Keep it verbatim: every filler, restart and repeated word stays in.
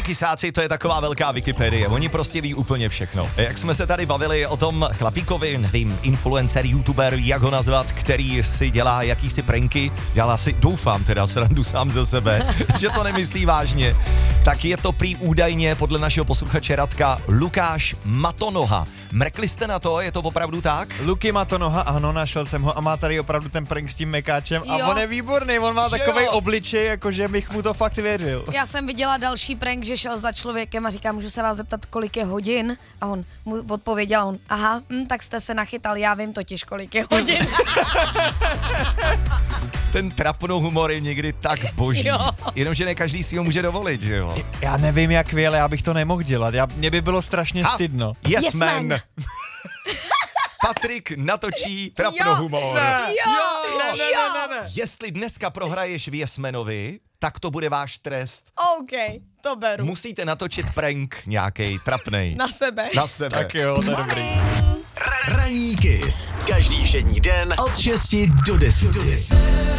Chysáci, to je taková velká Wikipedie, oni prostě ví úplně všechno. Jak jsme se tady bavili o tom chlapíkovi, nevím, influencer, youtuber, jak ho nazvat, který si dělá jakýsi pranky, dělá si, doufám teda, srandu sám ze sebe, že to nemyslí vážně, tak je to prý údajně podle našeho posluchače Radka Lukáš Matonoha. Mrkli jste na to, je to opravdu tak? Luky Matonoha, ano, našel jsem ho a má tady opravdu ten prank s tím mekáčem a Jo. on je výborný, on má Že takovej jo? obličej, jakože bych mu to fakt věřil. Já jsem viděla další prank, že šel za člověkem a říká, můžu se vás zeptat, kolik je hodin? A on mu odpověděl, on, aha, hm, tak jste se nachytal, já vím totiž, kolik je hodin. Ten trapnou humor je někdy tak boží, Jo. jenomže ne každý si ho může dovolit, že jo? Já nevím jak vy, ale já bych to nemohl dělat, já, mě by bylo strašně A stydno. Yes, Yes, man. man. Patrik natočí trapnohumor. Ne, Jo, ne, ne, jo. ne, ne, ne. Jestli dneska prohraješ v Jesmenovi, tak to bude váš trest. OK, to beru. Musíte natočit prank nějakej trapnej. Na sebe. Na sebe. Tak jo, to je dobrý. Ranní Kiss. Každý všední den od šesti do deseti.